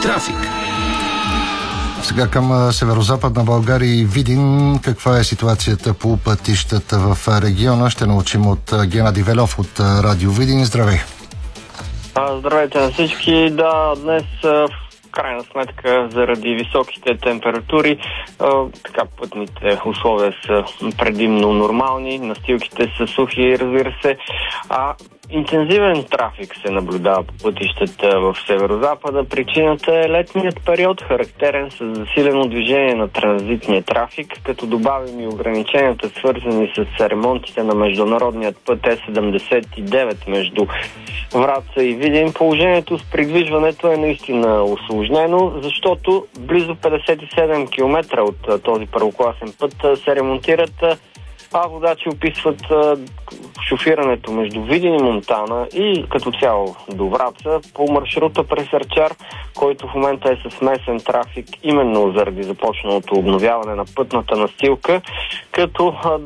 трафик. Сега към северозападна България и Видин. Каква е ситуацията по пътищата в региона? Ще научим от Геннадий Велов от Радио Видин. Здравей! Здравейте на всички. Да, днес в крайна сметка заради високите температури пътните условия са предимно нормални, настилките са сухи, разбира се, интензивен трафик се наблюдава по пътищата в северозапада. Причината е летният период, характерен с засилено движение на транзитния трафик, като добавим и ограниченията, свързани с ремонтите на международният път Е-79 между Враца и Видин. Положението с придвижването е наистина усложнено, защото близо 57 км от този първокласен път се ремонтират, водачи описват шофирането между Видин и Монтана и като цяло до Враца по маршрута през Арчар, който в момента е с смесен трафик именно заради започналото обновяване на пътната настилка, като